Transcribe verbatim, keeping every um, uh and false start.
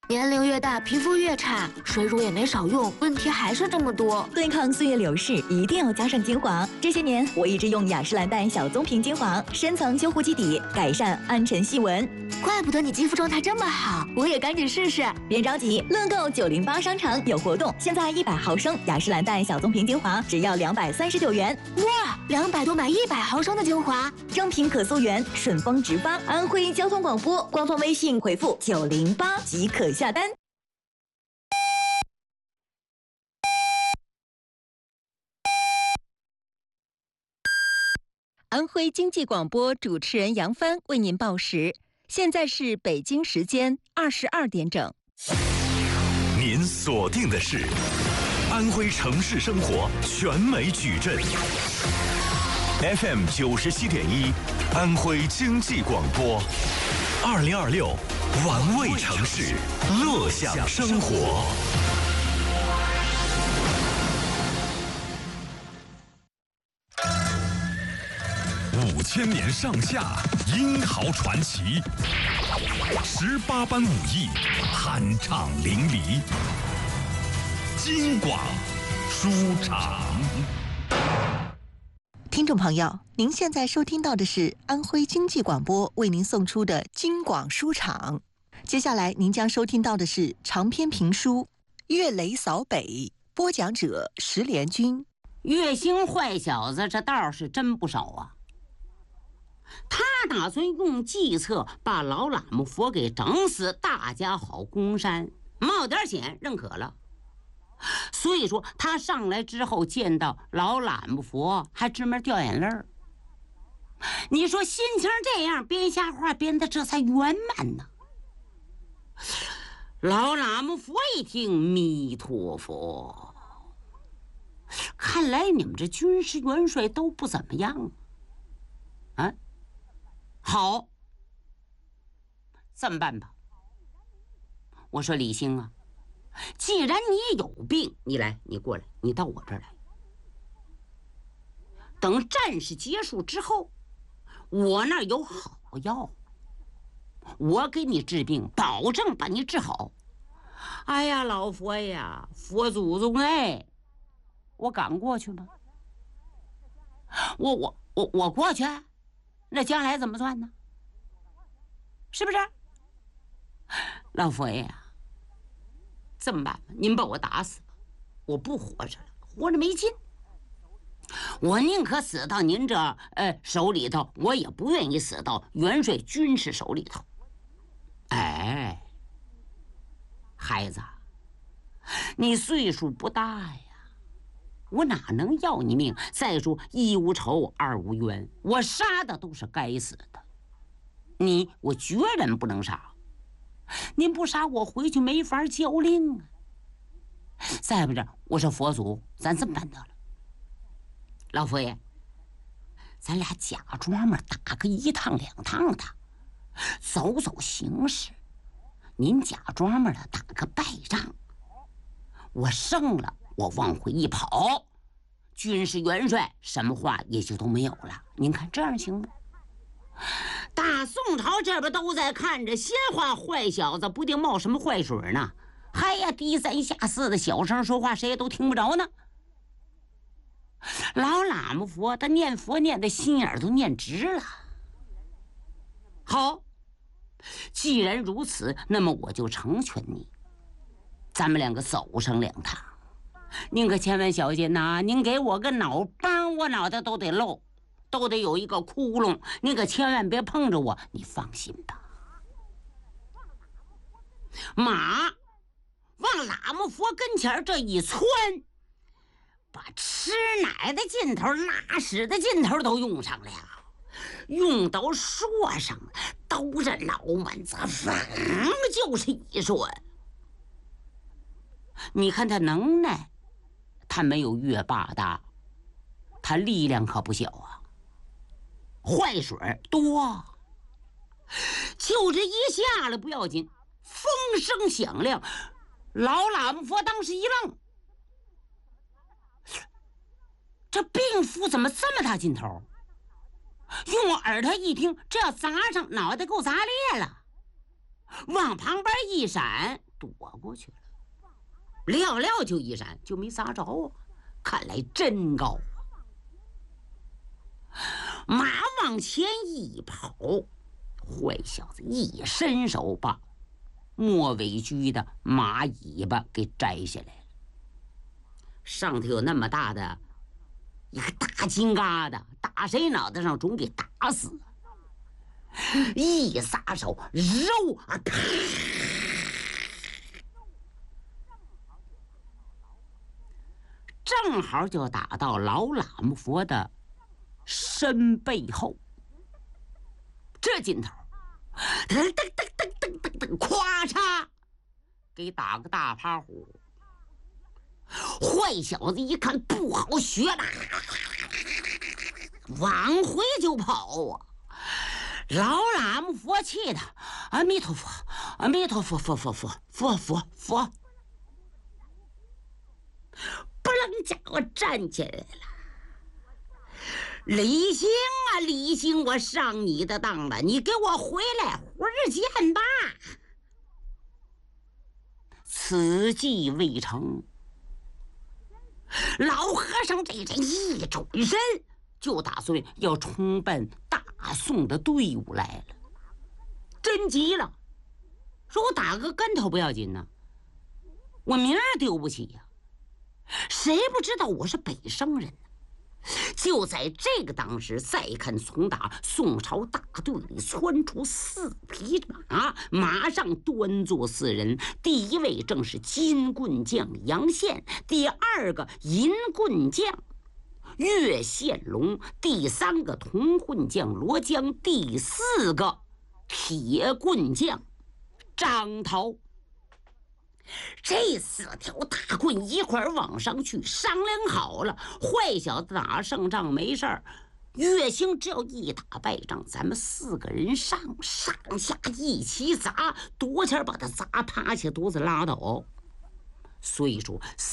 年龄越大，皮肤越差，水乳也没少用，问题还是这么多。 对抗岁月流逝，一定要加上精华。这些年，我一直用雅诗兰黛小棕瓶精华，深层修护基底，改善暗沉细纹。 怪不得你肌肤状态这么好，我也赶紧试试。 别着急，乐购九零八商场有活动，现在一百毫升雅诗兰黛小棕瓶精华只要两百三十九元。 哇，两百多买一百毫升的精华， 正品可溯源，顺丰直发。安徽交通广播官方微信回复九零八即可下单。 安徽经济广播主持人杨帆为您报时，现在是北京时间二十二点整。 您锁定的是安徽城市生活全美矩阵 F M 九十七点一，安徽经济广播，二零二六玩味城市，乐享生活。五千年上下，英豪传奇；十八般武艺，酣畅淋漓。京广书场。 听众朋友，您现在收听到的是安徽经济广播为您送出的京广书场。接下来您将收听到的是长篇评书《岳雷扫北》，播讲者石连军。 岳兴坏小子这道是真不少啊！他打算用计策把老喇嘛佛给整死，大家好攻山，冒点险认可了。所以说他上来之后见到老喇嘛佛还直门掉眼泪儿。你说心情这样，编瞎话编的这才圆满呢。老喇嘛佛一听，弥陀佛，看来你们这军师元帅都不怎么样啊。好，这么办吧。我说李兴啊，既然你有病，你来，你过来，你到我这儿来。等战事结束之后，我那儿有好药，我给你治病，保证把你治好。哎呀，老佛呀，佛祖宗哎，我敢过去吗？我我我我过去，那将来怎么算呢？是不是？老佛爷呀，这么办吧，您把我打死吧，我不活着了，活着没劲。我宁可死到您这呃手里头，我也不愿意死到元帅军事手里头。哎，孩子，你岁数不大呀，我哪能要你命？再说一无仇，二无冤，我杀的都是该死的，你我决然不能杀。您不杀我，回去没法交令啊。再不着，我说佛祖，咱这么办得了，老佛爷，咱俩假装嘛，打个一趟两趟的，走走形势。您假装嘛的打个败仗，我胜了，我往回一跑，军事元帅什么话也就都没有了。您看这样行吗？大宋朝这边都在看着，先话坏小子不定冒什么坏水呢，还呀低三下四的小声说话，谁也都听不着呢。老喇嘛佛他念佛念的心眼都念直了。好，既然如此，那么我就成全你，咱们两个走上两趟。您可千万小心呐，您给我个脑帮，我脑袋都得漏，都得有一个窟窿，您可千万别碰着我，你放心吧。马往喇嘛佛跟前这一窜，把吃奶的劲头、拉屎的劲头都用上了，用到槊上，兜着脑门子，反就是一槊。你看他能耐，他没有岳霸大，他力量可不小啊。坏水多，就这一下来不要紧，风声响亮，老喇嘛佛当时一愣，这病夫怎么这么大劲头？用耳朵一听，这要砸上脑袋，够砸裂了。 往旁边一闪，躲过去了。寥寥就一闪，就没砸着啊！看来真高啊！马往前一跑，坏小子一伸手把莫尾驹的马尾巴给摘下来了。上头有那么大的一个大金疙瘩，打谁脑袋上总给打死。一撒手，肉啊，啪！正好就打到老喇嘛佛的身背后。这劲头，噔噔噔噔噔噔噔，咵嚓，给打个大趴虎。坏小子一看不好学了，往回就跑啊！老喇嘛佛气的，阿弥陀佛，阿弥陀佛，佛佛佛佛佛佛，不楞家伙站起来了。李兴啊，李兴，我上你的当了，你给我回来，回见吧。此计未成，老和尚这人一转身就打算要冲奔大宋的队伍来了，真急了，说我打个跟头不要紧呢，我名儿丢不起呀、啊，谁不知道我是北生人呢？就在这个当时，再看从打宋朝大队里窜出四匹马，马上端坐四人。第一位正是金棍将杨宪，第二个银棍将岳献龙，第三个铜棍将罗江，第四个铁棍将张涛。这四条大棍一块往上去，商量好了，坏小子打胜仗没事儿，岳兴只要一打败仗，咱们四个人上上下一起砸，多钱把他砸趴下，肚子拉倒。所以说